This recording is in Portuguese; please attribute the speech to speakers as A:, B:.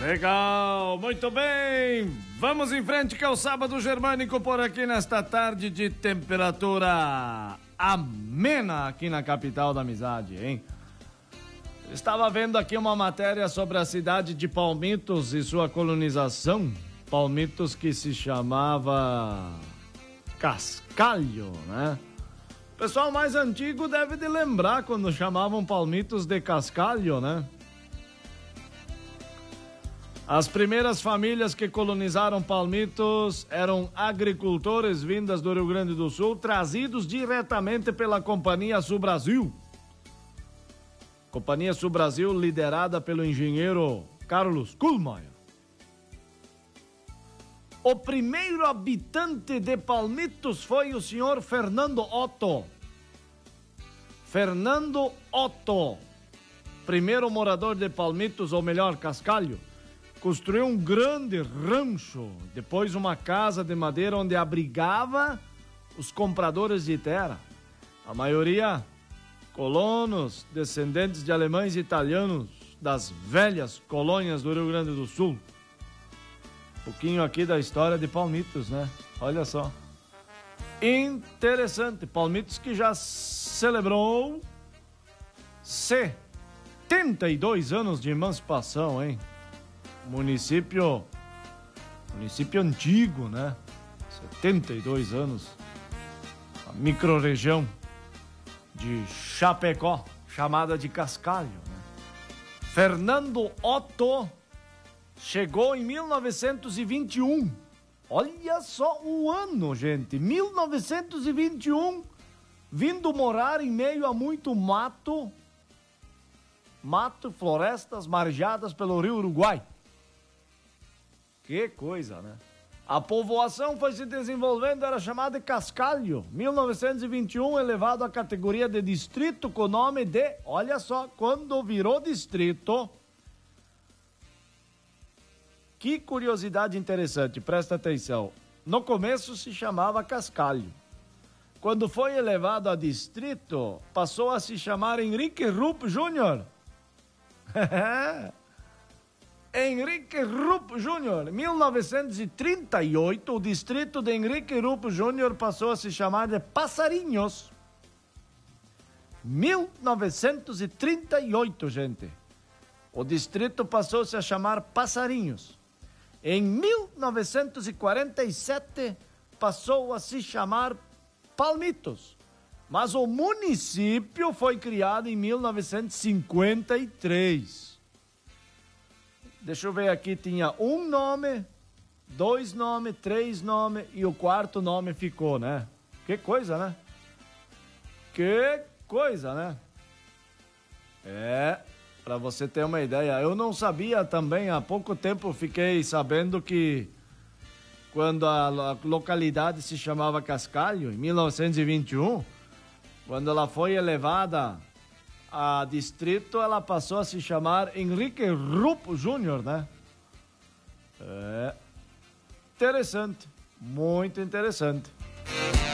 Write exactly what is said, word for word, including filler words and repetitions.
A: Legal, muito bem. Vamos em frente que é o Sábado Germânico por aqui nesta tarde de temperatura amena aqui na capital da amizade, hein? Estava vendo aqui uma matéria sobre a cidade de Palmitos e sua colonização. Palmitos que se chamava Cascalho, né? O pessoal mais antigo deve de lembrar quando chamavam Palmitos de Cascalho, né? As primeiras famílias que colonizaram Palmitos eram agricultores vindas do Rio Grande do Sul, trazidos diretamente pela Companhia Sul Brasil. Companhia Sul Brasil, liderada pelo engenheiro Carlos Kuhlmeier. O primeiro habitante de Palmitos foi o senhor Fernando Otto. Fernando Otto, primeiro morador de Palmitos, ou melhor, Cascalho, construiu um grande rancho, depois uma casa de madeira onde abrigava os compradores de terra. A maioria colonos, descendentes de alemães e italianos das velhas colônias do Rio Grande do Sul. Um pouquinho aqui da história de Palmitos, né? Olha só. Interessante. Palmitos que já celebrou setenta e dois anos de emancipação, hein? Município, município antigo, né? setenta e dois anos. A microrregião de Chapecó, chamada de Cascalho, né? Fernando Otto chegou em mil novecentos e vinte e um. Olha só o ano, gente. mil novecentos e vinte e um, vindo morar em meio a muito mato, mato, florestas margeadas pelo rio Uruguai. Que coisa, né? A povoação foi se desenvolvendo, era chamada de Cascalho. mil novecentos e vinte e um, elevado à categoria de distrito com o nome de... Olha só, quando virou distrito... Que curiosidade interessante, presta atenção. No começo se chamava Cascalho. Quando foi elevado a distrito, passou a se chamar Henrique Rupp Júnior Henrique Rupp Júnior mil novecentos e trinta e oito, o distrito de Henrique Rupp Júnior passou a se chamar de Passarinhos. mil novecentos e trinta e oito, gente. O distrito passou-se a chamar Passarinhos. Em mil novecentos e quarenta e sete, passou a se chamar Palmitos. Mas o município foi criado em mil novecentos e cinquenta e três. Deixa eu ver aqui, tinha um nome, dois nomes, três nomes e o quarto nome ficou, né? Que coisa, né? Que coisa, né? É, para você ter uma ideia, eu não sabia também, há pouco tempo fiquei sabendo que quando a localidade se chamava Cascalho, em mil novecentos e vinte e um, quando ela foi elevada a distrito, ela passou a se chamar Henrique Rupp Júnior, né? É interessante, muito interessante.